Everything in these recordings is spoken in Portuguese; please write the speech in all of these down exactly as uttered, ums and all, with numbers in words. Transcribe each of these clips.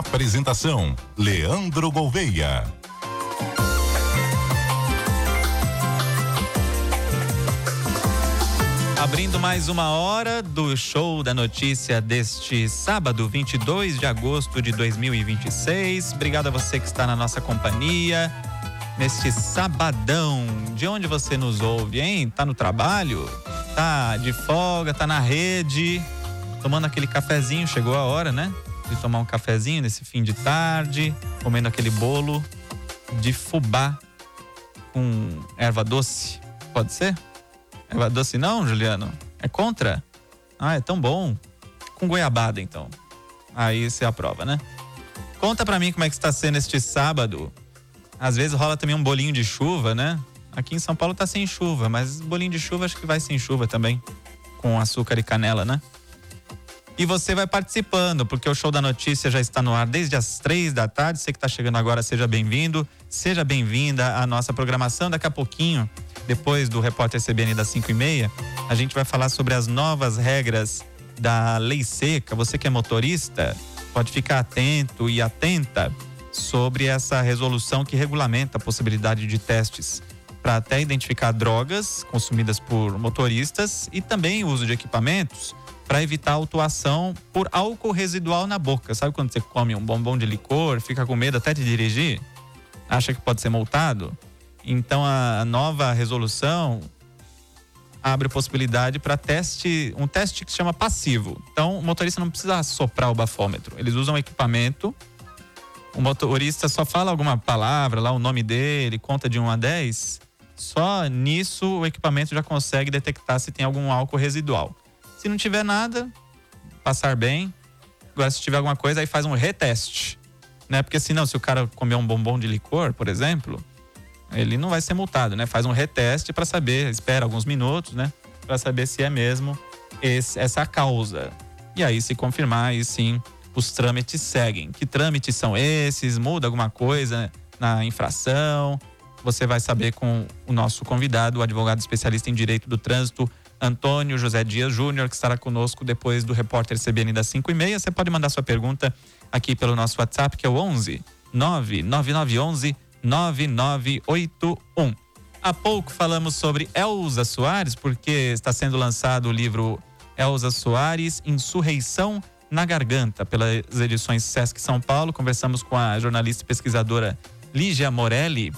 Apresentação: Leandro Gouveia. Abrindo mais uma hora do Show da Notícia deste sábado, vinte e dois de agosto de dois mil e vinte e seis. Obrigado a você que está na nossa companhia neste sabadão. De onde você nos ouve, hein? Tá no trabalho? Tá de folga? Tá na rede? Tomando aquele cafezinho? Chegou a hora, né? De tomar um cafezinho nesse fim de tarde, comendo aquele bolo de fubá com erva doce. Pode ser? Erva doce não, Juliano? É contra? Ah, é tão bom. Com goiabada, então. Aí você aprova, né? Conta pra mim como é que está sendo este sábado. Às vezes rola também um bolinho de chuva, né? Aqui em São Paulo tá sem chuva, mas bolinho de chuva acho que vai sem chuva também. Com açúcar e canela, né? E você vai participando, porque o Show da Notícia já está no ar desde as três da tarde. Você que está chegando agora, seja bem-vindo. Seja bem-vinda à nossa programação. Daqui a pouquinho, depois do Repórter C B N das cinco e meia, a gente vai falar sobre as novas regras da Lei Seca. Você que é motorista, pode ficar atento e atenta sobre essa resolução que regulamenta a possibilidade de testes para até identificar drogas consumidas por motoristas e também o uso de equipamentos para evitar autuação por álcool residual na boca. Sabe quando você come um bombom de licor, fica com medo até de dirigir? Acha que pode ser multado? Então a nova resolução abre possibilidade para teste, um teste que se chama passivo. Então o motorista não precisa soprar o bafômetro. Eles usam um equipamento, o motorista só fala alguma palavra, lá o nome dele, conta de um a dez. Só nisso o equipamento já consegue detectar se tem algum álcool residual. Se não tiver nada, passar bem. Agora, se tiver alguma coisa, aí faz um reteste, né? Porque senão, se o cara comer um bombom de licor, por exemplo, ele não vai ser multado, né? Faz um reteste para saber, espera alguns minutos, né? Para saber se é mesmo esse, essa causa. E aí, se confirmar, aí sim, os trâmites seguem. Que trâmites são esses? Muda alguma coisa na infração? Você vai saber com o nosso convidado, o advogado especialista em Direito do Trânsito, Antônio José Dias Júnior, que estará conosco depois do Repórter C B N das cinco e meia. Você pode mandar sua pergunta aqui pelo nosso WhatsApp, que é o onze nove nove nove onze nove nove oito um. Há pouco falamos sobre Elza Soares, porque está sendo lançado o livro Elza Soares, Insurreição na Garganta, pelas edições Sesc São Paulo. Conversamos com a jornalista e pesquisadora Lígia Morelli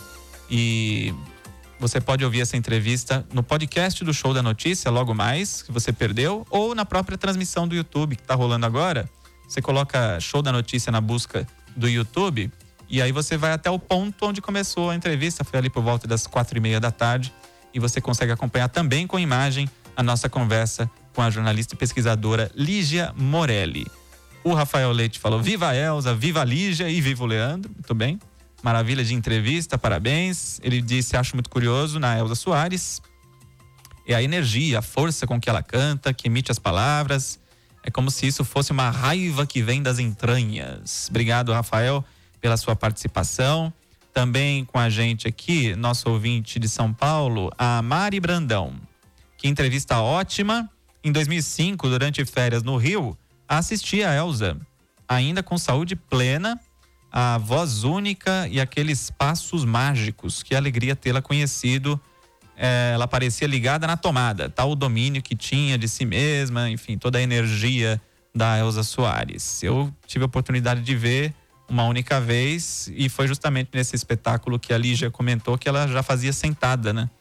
e você pode ouvir essa entrevista no podcast do Show da Notícia, logo mais, que você perdeu, ou na própria transmissão do YouTube, que está rolando agora. Você coloca Show da Notícia na busca do YouTube e aí você vai até o ponto onde começou a entrevista, foi ali por volta das quatro e meia da tarde, e você consegue acompanhar também com imagem a nossa conversa com a jornalista e pesquisadora Lígia Morelli. O Rafael Leite falou: viva a Elza, viva a Lígia e viva o Leandro. Muito bem. Maravilha de entrevista, parabéns. Ele disse: acho muito curioso na Elza Soares. É a energia, a força com que ela canta, que emite as palavras. É como se isso fosse uma raiva que vem das entranhas. Obrigado, Rafael, pela sua participação. Também com a gente aqui, nosso ouvinte de São Paulo, a Mari Brandão. Que entrevista ótima. Em dois mil e cinco, durante férias no Rio, assisti a Elza, ainda com saúde plena, a voz única e aqueles passos mágicos. Que alegria tê-la conhecido. É, ela parecia ligada na tomada, tal o domínio que tinha de si mesma, enfim, toda a energia da Elza Soares. Eu tive a oportunidade de ver uma única vez e foi justamente nesse espetáculo que a Lígia comentou que ela já fazia sentada, né?